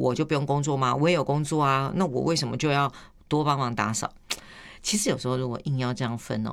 我就不用工作吗？我也有工作啊，那我为什么就要多帮忙打扫？其实有时候如果硬要这样分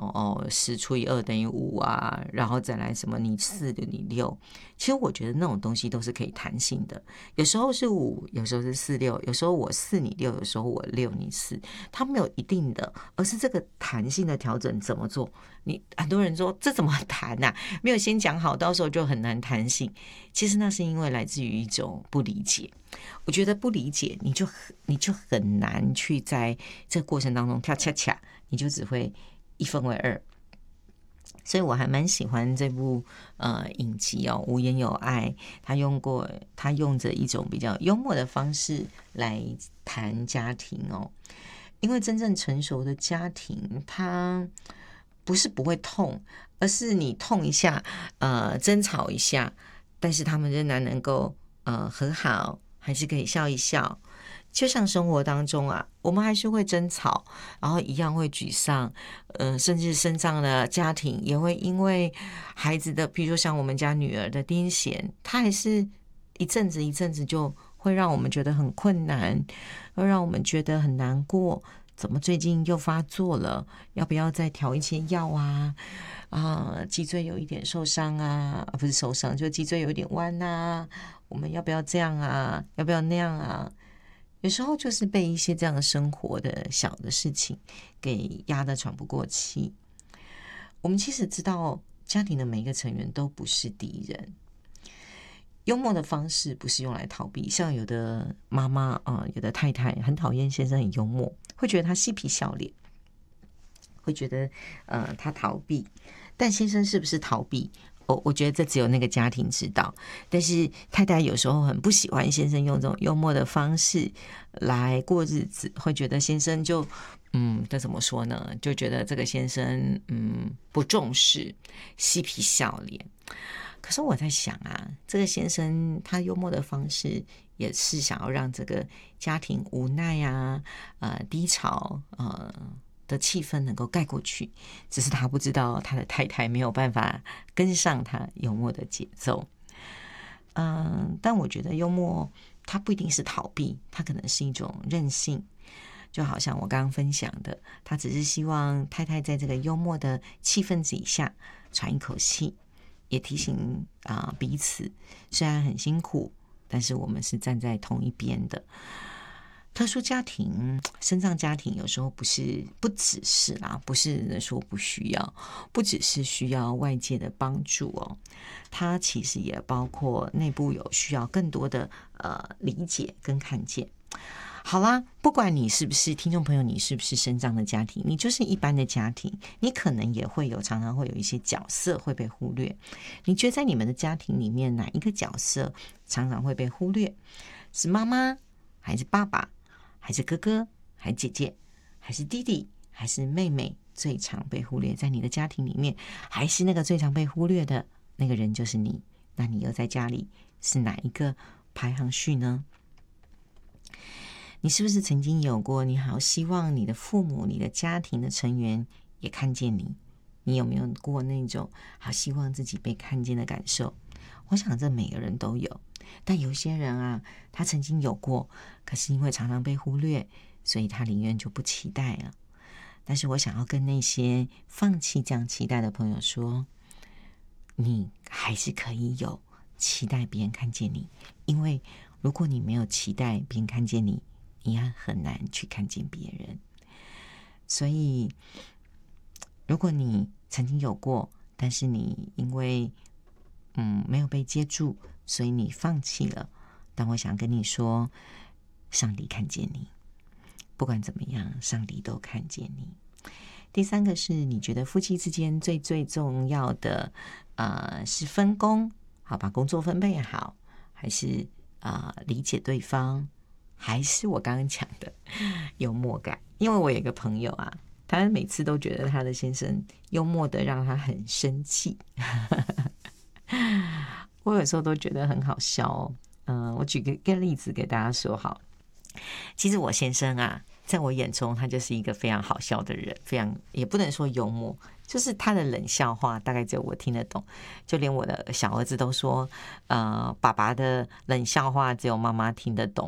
10×2=5啊，然后再来什么你4你6，其实我觉得那种东西都是可以弹性的，有时候是5，有时候是4×6，有时候我4你6，有时候我6你4，它没有一定的，而是这个弹性的调整怎么做。你很多人说这怎么弹啊？没有先讲好，到时候就很难弹性。其实那是因为来自于一种不理解。我觉得不理解，你就很难去在这个过程当中跳恰恰，你就只会一分为二。所以我还蛮喜欢这部影集哦，《无言有爱》。他用着一种比较幽默的方式来谈家庭哦，因为真正成熟的家庭，它不是不会痛，而是你痛一下，争吵一下，但是他们仍然能够和好，还是可以笑一笑。就像生活当中啊，我们还是会争吵，然后一样会沮丧，甚至身上的家庭也会因为孩子的，比如说像我们家女儿的癫痫，她还是一阵子一阵子就会让我们觉得很困难，会让我们觉得很难过。怎么最近又发作了？要不要再调一些药啊？脊椎有一点受伤啊，不是受伤，就脊椎有一点弯啊，我们要不要这样啊？要不要那样啊？有时候就是被一些这样的生活的小的事情给压得喘不过气。我们其实知道家庭的每一个成员都不是敌人，幽默的方式不是用来逃避，像有的妈妈有的太太很讨厌先生很幽默，会觉得他嬉皮笑脸，会觉得他逃避。但先生是不是逃避？我觉得这只有那个家庭知道。但是太太有时候很不喜欢先生用这种幽默的方式来过日子，会觉得先生就这怎么说呢？就觉得这个先生不重视，嬉皮笑脸。可是我在想啊，这个先生他幽默的方式也是想要让这个家庭无奈啊、低潮的气氛能够盖过去，只是他不知道他的太太没有办法跟上他幽默的节奏。但我觉得幽默它不一定是逃避，它可能是一种韧性。就好像我刚刚分享的，他只是希望太太在这个幽默的气氛底下喘一口气，也提醒彼此，虽然很辛苦，但是我们是站在同一边的。特殊家庭、身障家庭有时候不只是不是说不需要，不只是需要外界的帮助哦，它其实也包括内部有需要更多的理解跟看见。好啦，不管你是不是听众朋友，你是不是身障的家庭，你就是一般的家庭，你可能也会常常会有一些角色会被忽略。你觉得在你们的家庭里面，哪一个角色常常会被忽略？是妈妈，还是爸爸，还是哥哥，还是姐姐，还是弟弟，还是妹妹最常被忽略？在你的家庭里面，还是那个最常被忽略的那个人就是你？那你又在家里是哪一个排行序呢？你是不是曾经有过你好希望你的父母、你的家庭的成员也看见你？你有没有过那种好希望自己被看见的感受？我想这每个人都有，但有些人啊，他曾经有过，可是因为常常被忽略，所以他宁愿就不期待了。但是我想要跟那些放弃这样期待的朋友说，你还是可以有期待别人看见你，因为如果你没有期待别人看见你，你也很难去看见别人。所以如果你曾经有过，但是你因为没有被接住，所以你放弃了，但我想跟你说，上帝看见你，不管怎么样，上帝都看见你。第三个是，你觉得夫妻之间最重要的是分工，好，把工作分配好，还是理解对方，还是我刚刚讲的幽默感？因为我有一个朋友啊，他每次都觉得他的先生幽默的让他很生气我有时候都觉得很好笑哦。我举个例子给大家说好。其实我先生啊，在我眼中他就是一个非常好笑的人，非常也不能说幽默，就是他的冷笑话大概只有我听得懂，就连我的小儿子都说爸爸的冷笑话只有妈妈听得懂。